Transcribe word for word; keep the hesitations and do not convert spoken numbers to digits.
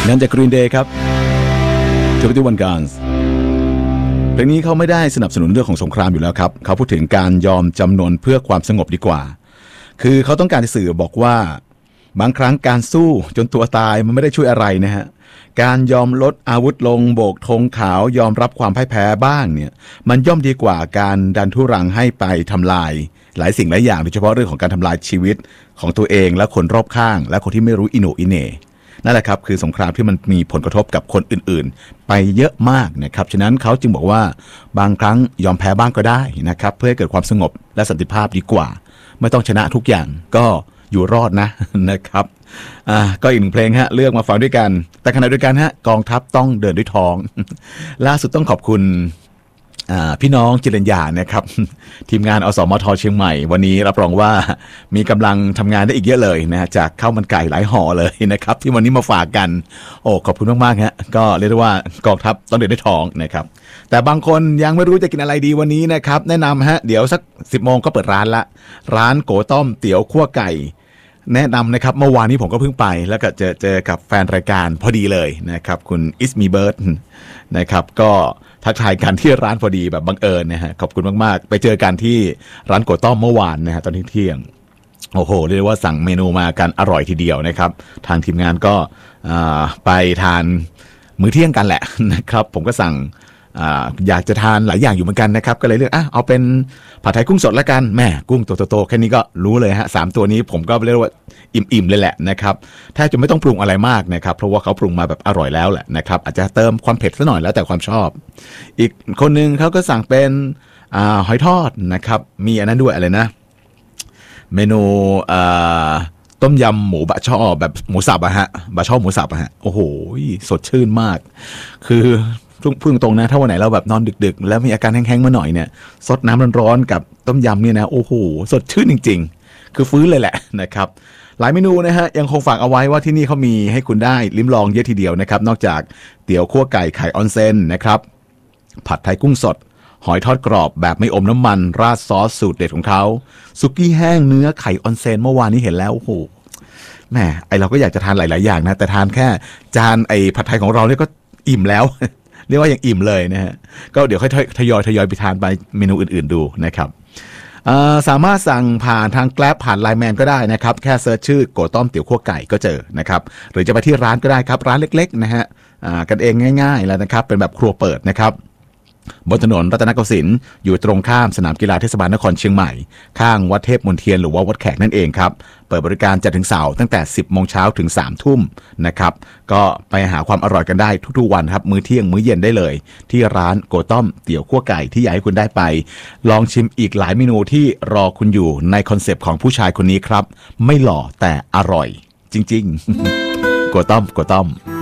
นั่นจาก Green Day ครับtwenty-one Guns เพลงนี้เขาไม่ได้สนับสนุนเรื่องของสงครามอยู่แล้วครับเขาพูดถึงการยอมจำนนเพื่อความสงบดีกว่าคือเขาต้องการจะสื่อบอกว่าบางครั้งการสู้จนตัวตายมันไม่ได้ช่วยอะไรนะฮะการยอมลดอาวุธลงโบกธงขาวยอมรับความพ่ายแพ้บ้างเนี่ยมันย่อมดีกว่าการดันทุรังให้ไปทำลายหลายสิ่งหลายอย่างโดยเฉพาะเรื่องของการทำลายชีวิตของตัวเองและคนรอบข้างและคนที่ไม่รู้อิโหนอิเหน่นั่นแหละครับคือสงครามที่มันมีผลกระทบกับคนอื่นๆไปเยอะมากนะครับฉะนั้นเขาจึงบอกว่าบางครั้งยอมแพ้บ้างก็ได้นะครับเพื่อให้เกิดความสงบและสันติภาพดีกว่าไม่ต้องชนะทุกอย่างก็อยู่รอดนะนะครับอ่าก็อีกหนึ่งเพลงฮะเลือกมาฟังด้วยกันแต่ขณะเดียวกันฮะกองทัพต้องเดินด้วยท้องล่าสุดต้องขอบคุณพี่น้องจิรัญญานะครับทีมงานอสมทเชียงใหม่วันนี้รับรองว่ามีกำลังทำงานได้อีกเยอะเลยนะจากข้าวมันไก่หลายห่อเลยนะครับที่วันนี้มาฝากกันโอ้ขอบคุณมากๆฮะก็เรียกได้ว่ากองทัพต้องเดินด้วยท้องนะครับแต่บางคนยังไม่รู้จะกินอะไรดีวันนี้นะครับแนะนำฮะเดี๋ยวสักสิบโมงก็เปิดร้านละร้านโกต้มเตี๋ยวคั่วไก่แนะนำนะครับเมื่อวานนี้ผมก็เพิ่งไปแล้วก็เจอเจอกับแฟนรายการพอดีเลยนะครับคุณอิสมีเบิร์ดนะครับก็ทักทายกันที่ร้านพอดีแบบบังเอิญนะฮะขอบคุณมากๆไปเจอกันที่ร้านโกต้มเมื่อวานนะฮะตอนเที่ยงโอ้โหเรียกว่าสั่งเมนูมากันอร่อยทีเดียวนะครับทางทีมงานก็ไปทานมื้อเที่ยงกันแหละนะครับผมก็สั่งอยากจะทานหลายอย่างอยู่เหมือนกันนะครับก็เลยเลือกอ่ะเอาเป็นผัดไทยกุ้งสดละกันแม่กุ้งโตๆแค่นี้ก็รู้เลยฮะสามตัวนี้ผมก็เรียกว่าอิ่มๆเลยแหละนะครับแทบจะไม่ต้องปรุงอะไรมากนะครับเพราะว่าเขาปรุงมาแบบอร่อยแล้วแหละนะครับอาจจะเติมความเผ็ดซะหน่อยแล้วแต่ความชอบอีกคนนึงเขาก็สั่งเป็นอ่าหอยทอดนะครับมีอันนั้นด้วยอะไรนะเมนูอ่าต้มยำหมูบะช่อแบบหมูสับอะฮะบะช่อหมูสับอะฮะโอ้โหสดชื่นมากคือพูดตรงๆนะถ้าวันไหนเราแบบนอนดึกๆแล้วมีอาการแห้งๆมาหน่อยเนี่ยซดน้ำร้อนๆกับต้มยำเนี่ยนะโอ้โหสดชื่นจริงๆคือฟื้นเลยแหละนะครับหลายเมนูนะฮะยังคงฝากเอาไว้ว่าที่นี่เขามีให้คุณได้ลิ้มลองเยอะทีเดียวนะครับนอกจากเตี๋ยวคั่วไก่ไข่ออนเซ็นนะครับผัดไทยกุ้งสดหอยทอดกรอบแบบไม่อมน้ำมันราดซอสสูตรเด็ดของเขาสุกี้แห้งเนื้อไข่ออนเซ็นเมื่อวานนี้เห็นแล้วโอ้โหแหมไอเราก็อยากจะทานหลายๆอย่างนะแต่ทานแค่จานไอผัดไทยของเราเนี่ยก็อิ่มแล้วเรียกว่าอย่างอิ่มเลยนะฮะก็เดี๋ยวค่อยทยอยทยอยไปทานไปเมนูอื่นๆดูนะครับสามารถสั่งผ่านทาง Grab ผ่าน ไลน์ แมน ก็ได้นะครับแค่เซิร์ชชื่อโกต้มเตี๋ยวคั่วไก่ก็เจอนะครับหรือจะไปที่ร้านก็ได้ครับร้านเล็กๆนะฮะกันเองง่ายๆแล้วนะครับเป็นแบบครัวเปิดนะครับบนถนนรัตนโกสินทร์อยู่ตรงข้ามสนามกีฬาเทศบาลนครเชียงใหม่ข้างวัดเทพมนเทียนหรือว่าวัดแขกนั่นเองครับเปิดบริการจันทร์ถึงเสาร์ตั้งแต่สิบโมงเช้าถึงสามทุ่มนะครับก็ไปหาความอร่อยกันได้ทุกๆวันครับมื้อเที่ยงมื้อเย็นได้เลยที่ร้านโกต้มเตี๋ยวคั่วไก่ที่อยากให้คุณได้ไปลองชิมอีกหลายเมนูที่รอคุณอยู่ในคอนเซปต์ของผู้ชายคนนี้ครับไม่หล่อแต่อร่อยจริงๆโกต้มโกต้ม